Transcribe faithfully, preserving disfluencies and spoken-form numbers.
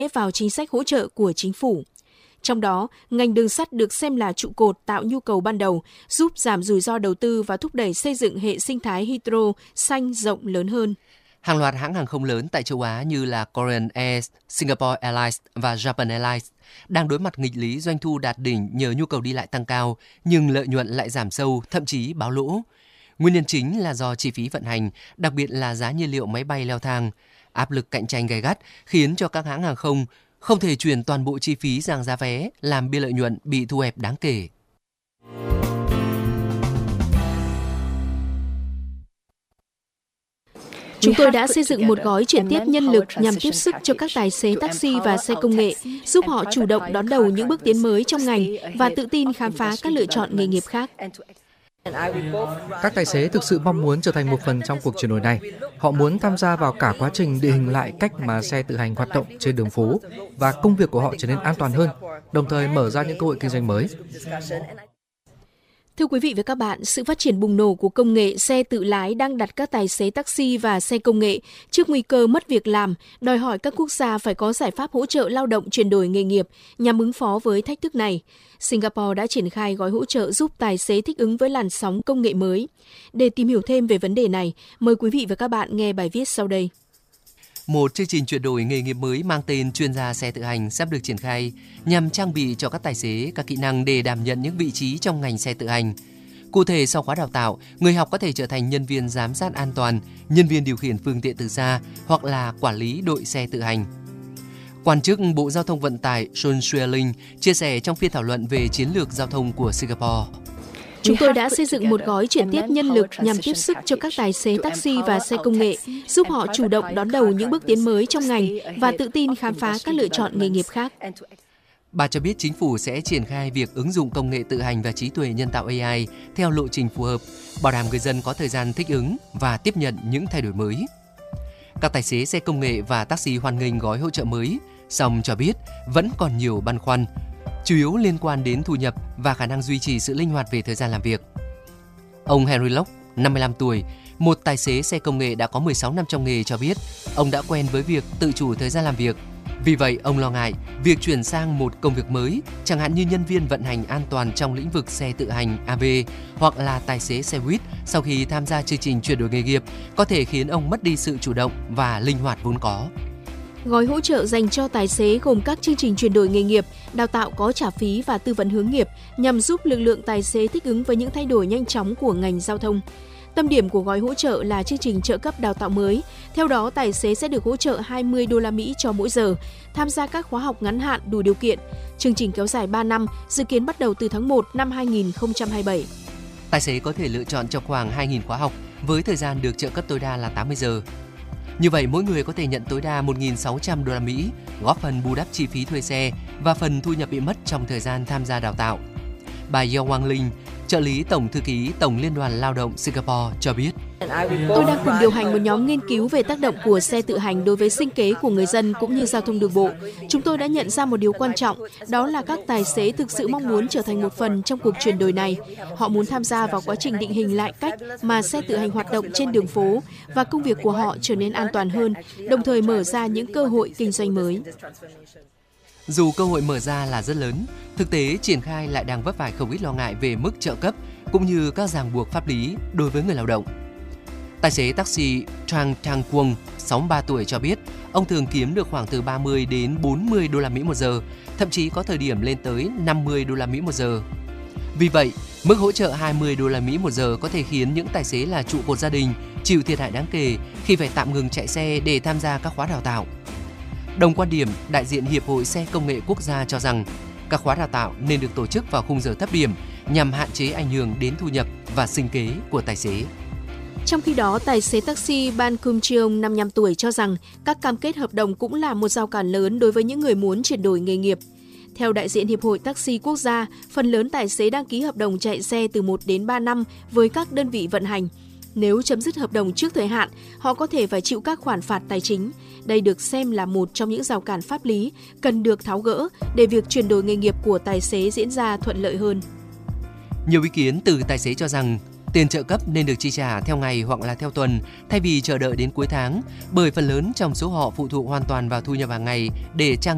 vào chính sách hỗ trợ của chính phủ. Trong đó, ngành đường sắt được xem là trụ cột tạo nhu cầu ban đầu, giúp giảm rủi ro đầu tư và thúc đẩy xây dựng hệ sinh thái hydro xanh rộng lớn hơn. Hàng loạt hãng hàng không lớn tại châu Á như là Korean Air, Singapore Airlines và Japan Airlines đang đối mặt nghịch lý doanh thu đạt đỉnh nhờ nhu cầu đi lại tăng cao, nhưng lợi nhuận lại giảm sâu, thậm chí báo lỗ. Nguyên nhân chính là do chi phí vận hành, đặc biệt là giá nhiên liệu máy bay leo thang. Áp lực cạnh tranh gay gắt khiến cho các hãng hàng không không thể chuyển toàn bộ chi phí sang giá vé, làm biên lợi nhuận bị thu hẹp đáng kể. Chúng tôi đã xây dựng một gói chuyển tiếp nhân lực nhằm tiếp sức cho các tài xế taxi và xe công nghệ, giúp họ chủ động đón đầu những bước tiến mới trong ngành và tự tin khám phá các lựa chọn nghề nghiệp khác. Các tài xế thực sự mong muốn trở thành một phần trong cuộc chuyển đổi này. Họ muốn tham gia vào cả quá trình định hình lại cách mà xe tự hành hoạt động trên đường phố và công việc của họ trở nên an toàn hơn, đồng thời mở ra những cơ hội kinh doanh mới. Thưa quý vị và các bạn, sự phát triển bùng nổ của công nghệ xe tự lái đang đặt các tài xế taxi và xe công nghệ trước nguy cơ mất việc làm, đòi hỏi các quốc gia phải có giải pháp hỗ trợ lao động chuyển đổi nghề nghiệp nhằm ứng phó với thách thức này. Singapore đã triển khai gói hỗ trợ giúp tài xế thích ứng với làn sóng công nghệ mới. Để tìm hiểu thêm về vấn đề này, mời quý vị và các bạn nghe bài viết sau đây. Một chương trình chuyển đổi nghề nghiệp mới mang tên chuyên gia xe tự hành sắp được triển khai nhằm trang bị cho các tài xế các kỹ năng để đảm nhận những vị trí trong ngành xe tự hành. Cụ thể, sau khóa đào tạo, người học có thể trở thành nhân viên giám sát an toàn, nhân viên điều khiển phương tiện từ xa hoặc là quản lý đội xe tự hành. Quan chức Bộ Giao thông Vận tải Sun Xueling chia sẻ trong phiên thảo luận về chiến lược giao thông của Singapore. Chúng tôi đã xây dựng một gói chuyển tiếp nhân lực nhằm tiếp sức cho các tài xế taxi và xe công nghệ, giúp họ chủ động đón đầu những bước tiến mới trong ngành và tự tin khám phá các lựa chọn nghề nghiệp khác. Bà cho biết chính phủ sẽ triển khai việc ứng dụng công nghệ tự hành và trí tuệ nhân tạo A I theo lộ trình phù hợp, bảo đảm người dân có thời gian thích ứng và tiếp nhận những thay đổi mới. Các tài xế xe công nghệ và taxi hoan nghênh gói hỗ trợ mới, song cho biết vẫn còn nhiều băn khoăn, chủ yếu liên quan đến thu nhập và khả năng duy trì sự linh hoạt về thời gian làm việc. Ông Henry Locke, năm mươi lăm tuổi, một tài xế xe công nghệ đã có mười sáu năm trong nghề cho biết ông đã quen với việc tự chủ thời gian làm việc. Vì vậy, ông lo ngại việc chuyển sang một công việc mới, chẳng hạn như nhân viên vận hành an toàn trong lĩnh vực xe tự hành A V hoặc là tài xế xe buýt sau khi tham gia chương trình chuyển đổi nghề nghiệp, có thể khiến ông mất đi sự chủ động và linh hoạt vốn có. Gói hỗ trợ dành cho tài xế gồm các chương trình chuyển đổi nghề nghiệp, đào tạo có trả phí và tư vấn hướng nghiệp nhằm giúp lực lượng tài xế thích ứng với những thay đổi nhanh chóng của ngành giao thông. Tâm điểm của gói hỗ trợ là chương trình trợ cấp đào tạo mới. Theo đó, tài xế sẽ được hỗ trợ hai mươi đô la Mỹ cho mỗi giờ, tham gia các khóa học ngắn hạn đủ điều kiện. Chương trình kéo dài ba năm, dự kiến bắt đầu từ tháng một năm hai nghìn không trăm hai mươi bảy. Tài xế có thể lựa chọn trong khoảng hai nghìn khóa học với thời gian được trợ cấp tối đa là tám mươi giờ. Như vậy, mỗi người có thể nhận tối đa một nghìn sáu trăm đô la Mỹ, góp phần bù đắp chi phí thuê xe và phần thu nhập bị mất trong thời gian tham gia đào tạo. Bà Yeo Wang Linh, trợ lý Tổng thư ký Tổng Liên đoàn Lao động Singapore cho biết. Tôi đang cùng điều hành một nhóm nghiên cứu về tác động của xe tự hành đối với sinh kế của người dân cũng như giao thông đường bộ. Chúng tôi đã nhận ra một điều quan trọng, đó là các tài xế thực sự mong muốn trở thành một phần trong cuộc chuyển đổi này. Họ muốn tham gia vào quá trình định hình lại cách mà xe tự hành hoạt động trên đường phố và công việc của họ trở nên an toàn hơn, đồng thời mở ra những cơ hội kinh doanh mới. Dù cơ hội mở ra là rất lớn, thực tế triển khai lại đang vấp phải không ít lo ngại về mức trợ cấp cũng như các ràng buộc pháp lý đối với người lao động. Tài xế taxi Trang Trang Quang, sáu mươi ba tuổi cho biết, ông thường kiếm được khoảng từ ba mươi đến bốn mươi đô la Mỹ một giờ, thậm chí có thời điểm lên tới năm mươi đô la Mỹ một giờ. Vì vậy, mức hỗ trợ hai mươi đô la Mỹ một giờ có thể khiến những tài xế là trụ cột gia đình chịu thiệt hại đáng kể khi phải tạm ngừng chạy xe để tham gia các khóa đào tạo. Đồng quan điểm, đại diện Hiệp hội Xe Công nghệ Quốc gia cho rằng các khóa đào tạo nên được tổ chức vào khung giờ thấp điểm nhằm hạn chế ảnh hưởng đến thu nhập và sinh kế của tài xế. Trong khi đó, tài xế taxi Ban Kum Cheong, năm mươi lăm tuổi, cho rằng các cam kết hợp đồng cũng là một rào cản lớn đối với những người muốn chuyển đổi nghề nghiệp. Theo đại diện Hiệp hội Taxi Quốc gia, phần lớn tài xế đăng ký hợp đồng chạy xe từ một đến ba năm với các đơn vị vận hành. Nếu chấm dứt hợp đồng trước thời hạn, họ có thể phải chịu các khoản phạt tài chính. Đây được xem là một trong những rào cản pháp lý cần được tháo gỡ để việc chuyển đổi nghề nghiệp của tài xế diễn ra thuận lợi hơn. Nhiều ý kiến từ tài xế cho rằng tiền trợ cấp nên được chi trả theo ngày hoặc là theo tuần thay vì chờ đợi đến cuối tháng, bởi phần lớn trong số họ phụ thuộc hoàn toàn vào thu nhập hàng ngày để trang